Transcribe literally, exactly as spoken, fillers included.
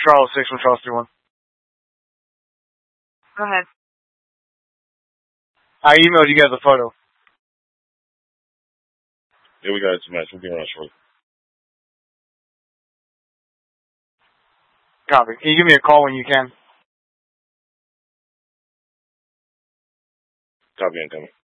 Charles six one, Charles three one. Go ahead. I emailed you guys a photo. Yeah, we got it, match. We'll be around shortly. Copy. Can you give me a call when you can? Copy incoming.